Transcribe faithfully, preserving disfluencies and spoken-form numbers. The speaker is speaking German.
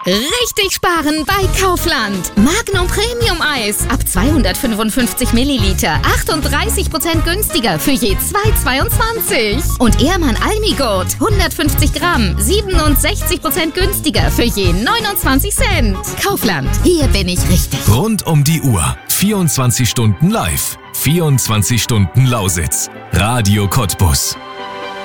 Richtig sparen bei Kaufland. Magnum Premium Eis ab zweihundertfünfundfünfzig Milliliter. achtunddreißig Prozent günstiger für je zwei Euro zweiundzwanzig. Und Ehrmann Almigurt hundertfünfzig Gramm. siebenundsechzig Prozent günstiger für je neunundzwanzig Cent. Kaufland. Hier bin ich richtig. Rund um die Uhr. vierundzwanzig Stunden live. vierundzwanzig Stunden Lausitz. Radio Cottbus.